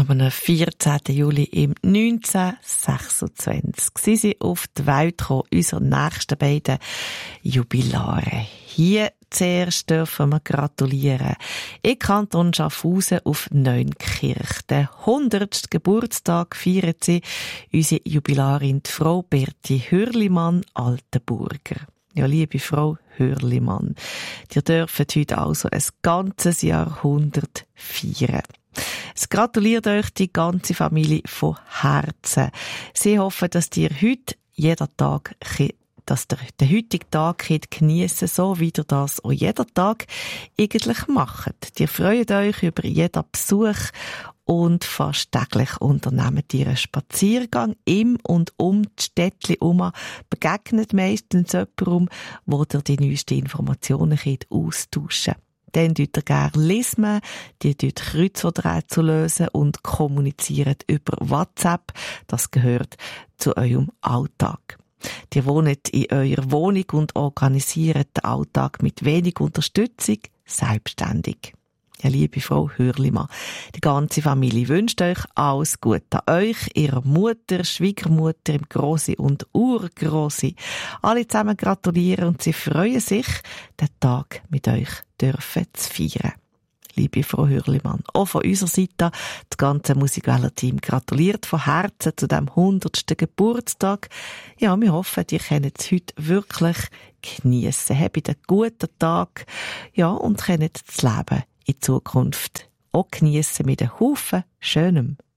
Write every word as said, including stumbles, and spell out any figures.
Am vierzehnten Juli im neunzehnhundertsechsundzwanzig sind sie auf die Welt gekommen, unsere nächsten beiden Jubilare. Hier zuerst dürfen wir gratulieren. In Kanton Schaffhausen auf Neunkirch. Den hundertsten Geburtstag feiert sie unsere Jubilarin, die Frau Berti Hürlimann-Altenburger. Ja, liebe Frau Hürlimann, ihr dürft heute also ein ganzes Jahrhundert feiern. Es gratuliert euch die ganze Familie von Herzen. Sie hoffen, dass ihr heute jeden Tag, dass ihr den heutigen Tag geniessen, so wie ihr das auch jeden Tag eigentlich macht. Ihr freut euch über jeden Besuch und fast täglich unternehmt ihr einen Spaziergang im und um die Städtchen herum, begegnet meistens jemandem, wo ihr die neuesten Informationen austauschen könnt. Dann tut ihr gerne lesen, die tut Kreuzworträtsel lösen und kommunizieren über WhatsApp. Das gehört zu eurem Alltag. Die wohnt in eurer Wohnung und organisiert den Alltag mit wenig Unterstützung selbstständig. Ja, liebe Frau Hürlimann, die ganze Familie wünscht euch alles Gute an euch, ihrer Mutter, Schwiegermutter, Grossi und Urgrossi. Alle zusammen gratulieren und sie freuen sich, den Tag mit euch dürfen zu feiern. Liebe Frau Hürlimann, auch von unserer Seite, das ganze Musikwelle-Team gratuliert von Herzen zu dem hundertsten Geburtstag. Ja, wir hoffen, ihr könnt es heute wirklich geniessen. Habt einen guten Tag, ja, und könnt das Leben in Zukunft auch geniessen mit einem Haufen Schönem.